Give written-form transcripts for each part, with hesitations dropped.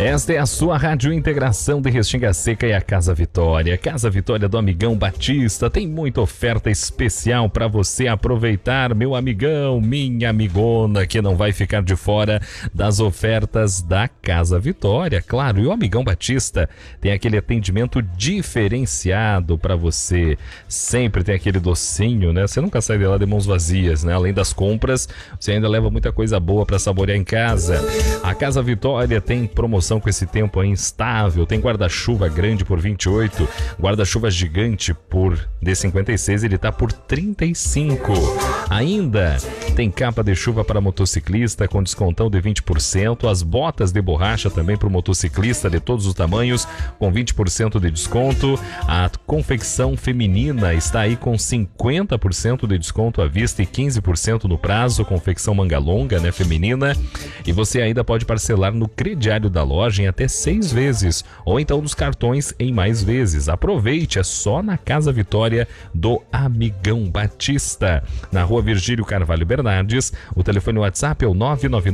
Esta é a sua Rádio Integração de Restinga Seca e a Casa Vitória. Casa Vitória do Amigão Batista tem muita oferta especial para você aproveitar, meu amigão, minha amigona, que não vai ficar de fora das ofertas da Casa Vitória. Claro, e o Amigão Batista tem aquele atendimento diferenciado para você. Sempre tem aquele docinho, né? Você nunca sai de lá de mãos vazias, né? Além das compras, você ainda leva muita coisa boa para saborear em casa. A Casa Vitória tem promoção com esse tempo aí instável, tem guarda-chuva grande por 28, guarda-chuva gigante por D56, ele tá por 35. Ainda tem capa de chuva para motociclista com descontão de 20%, as botas de borracha também para o motociclista de todos os tamanhos com 20% de desconto. A confecção feminina está aí com 50% de desconto à vista e 15% no prazo, confecção manga longa, né, feminina. E você ainda pode parcelar no crediário da loja em até 6 vezes, ou então nos cartões em mais vezes. Aproveite, é só na Casa Vitória do Amigão Batista, na Rua Virgílio Carvalho Bernardes. O telefone WhatsApp é o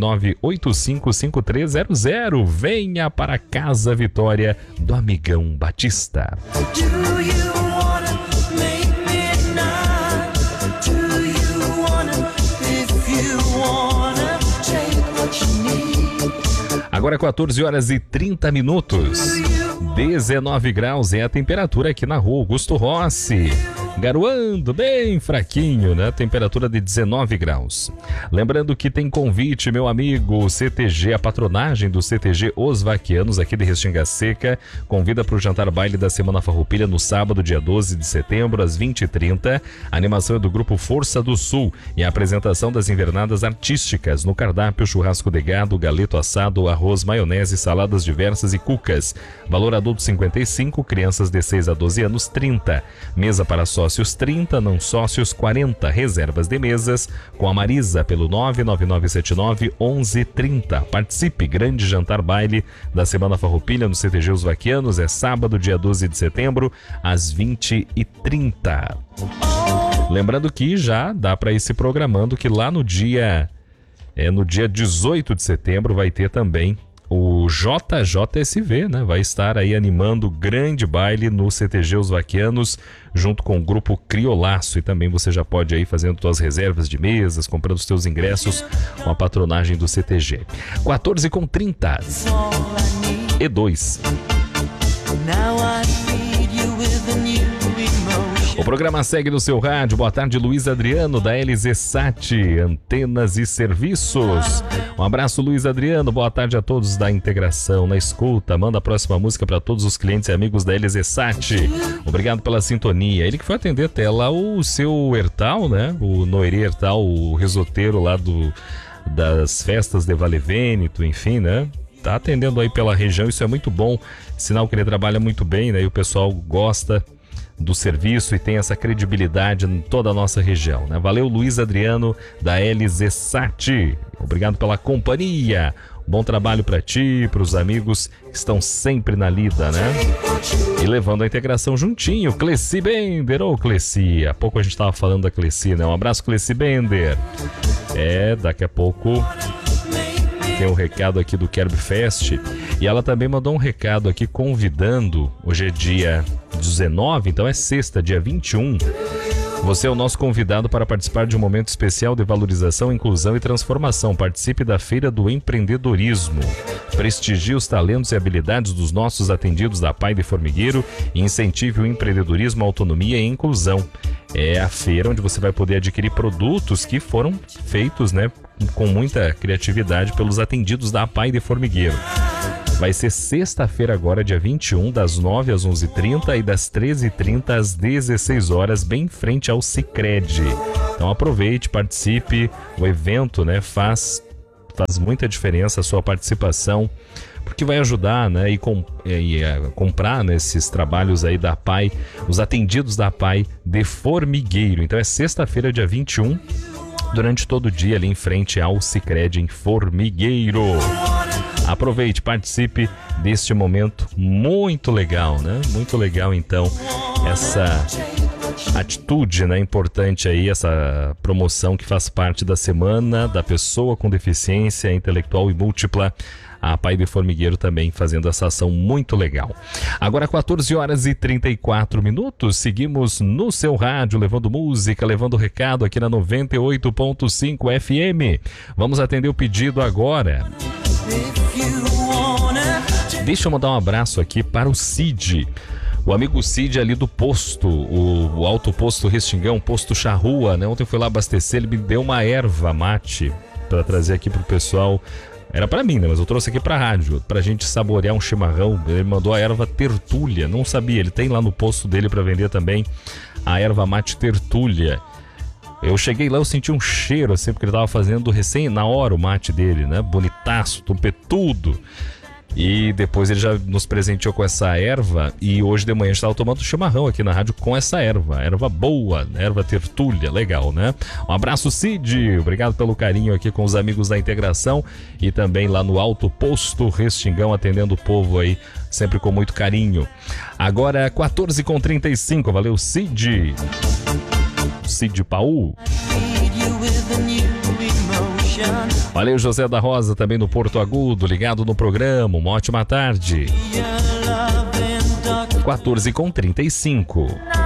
999-855300. Venha para a Casa Vitória do Amigão Batista. Agora 14 horas e 30 minutos. 19 graus é a temperatura aqui na Rua Augusto Rossi. Garoando bem fraquinho, né? Temperatura de 19 graus. Lembrando que tem convite, meu amigo, CTG, a patronagem do CTG Os Vaquianos aqui de Restinga Seca, convida para o jantar baile da Semana Farroupilha no sábado, dia 12 de setembro, às 20h30. A animação é do grupo Força do Sul e a apresentação das invernadas artísticas. No cardápio, churrasco de gado, galeto assado, arroz, maionese, saladas diversas e cucas. Valor adulto 55, crianças de 6 a 12 anos 30. Mesa para sócios 30, não sócios 40. Reservas de mesas com a Marisa pelo 99979-1130. Participe, grande jantar baile da Semana Farroupilha no CTG Os Vaquianos. É sábado, dia 12 de setembro, às 20h30. Lembrando que já dá para ir se programando que lá no dia 18 de setembro vai ter também o JJSV, né? Vai estar aí animando o grande baile no CTG Os Vaquianos, junto com o grupo Criolaço. E também você já pode ir fazendo suas reservas de mesas, comprando os seus ingressos com a patronagem do CTG. 14h30. E2. O programa segue no seu rádio. Boa tarde, Luiz Adriano, da LZSat, Antenas e Serviços. Um abraço, Luiz Adriano. Boa tarde a todos da Integração na escuta. Manda a próxima música para todos os clientes e amigos da LZSat. Obrigado pela sintonia. Ele que foi atender até lá o seu Hertal, né? O Noeri Hertal, o risoteiro lá das festas de Vale Vêneto, enfim, né? Tá atendendo aí pela região, isso é muito bom. Sinal que ele trabalha muito bem, né? E o pessoal gosta do serviço e tem essa credibilidade em toda a nossa região, né? Valeu, Luiz Adriano, da LZSat. Obrigado pela companhia. Bom trabalho para ti, para os amigos que estão sempre na lida, né? E levando a integração juntinho, Cleci Bender. Ô, Cleci, há pouco a gente estava falando da Cleci, né? Um abraço, Cleci Bender. Daqui a pouco tem um recado aqui do Kerb Fest. E ela também mandou um recado aqui convidando, hoje é dia 19, então é sexta, dia 21. Você é o nosso convidado para participar de um momento especial de valorização, inclusão e transformação. Participe da Feira do Empreendedorismo. Prestigie os talentos e habilidades dos nossos atendidos da Pai de Formigueiro e incentive o empreendedorismo, autonomia e inclusão. É a feira onde você vai poder adquirir produtos que foram feitos, né, com muita criatividade pelos atendidos da Pai de Formigueiro. Vai ser sexta-feira agora, dia 21, das 9 às 11h30 e das 13h30 às 16 horas, bem em frente ao Sicredi. Então aproveite, participe. O evento, né, faz muita diferença a sua participação, porque vai ajudar, né, a comprar, né, esses trabalhos aí da Pai, os atendidos da Pai de Formigueiro. Então é sexta-feira, dia 21, durante todo o dia ali em frente ao Sicredi em Formigueiro. Aproveite, participe deste momento muito legal, né? Muito legal, então, Atitude, né? Importante aí essa promoção que faz parte da Semana da Pessoa com Deficiência Intelectual e Múltipla. A Pai de Formigueiro também fazendo essa ação muito legal. Agora 14 horas e 34 minutos, seguimos no seu rádio, levando música, levando recado aqui na 98.5 FM. Vamos atender o pedido agora. Deixa eu mandar um abraço aqui para o Cid. O amigo Cid ali do posto, o Alto Posto Restingão, posto Charrua, né? Ontem eu fui lá abastecer, ele me deu uma erva mate para trazer aqui pro pessoal. Era pra mim, né? Mas eu trouxe aqui pra rádio, pra gente saborear um chimarrão. Ele mandou a erva tertúlia, não sabia. Ele tem lá no posto dele pra vender também a erva mate tertúlia. Eu cheguei lá, eu senti um cheiro assim, porque ele tava fazendo recém na hora o mate dele, né? Bonitaço, tumpetudo. E depois ele já nos presenteou com essa erva. E hoje de manhã a gente estava tomando chimarrão aqui na rádio com essa erva. Erva boa, erva tertúlia, legal, né? Um abraço, Cid. Obrigado pelo carinho aqui com os amigos da integração. E também lá no Alto Posto Restingão, atendendo o povo aí, sempre com muito carinho. Agora 14h35, valeu, Cid. Cid Paul. Valeu, José da Rosa, também no Porto Agudo, ligado no programa. Uma ótima tarde. 14h35.